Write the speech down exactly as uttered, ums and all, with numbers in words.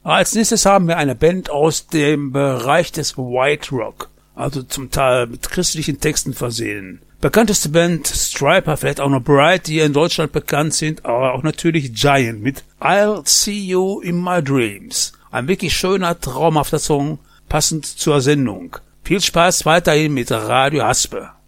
Als nächstes haben wir eine Band aus dem Bereich des White Rock, also zum Teil mit christlichen Texten versehen. Bekannteste Band Striper, vielleicht auch noch Bright, die in Deutschland bekannt sind, aber auch natürlich Giant mit I'll See You in My Dreams. Ein wirklich schöner, traumhafter Song, passend zur Sendung. Viel Spaß weiterhin mit Radio Haspe.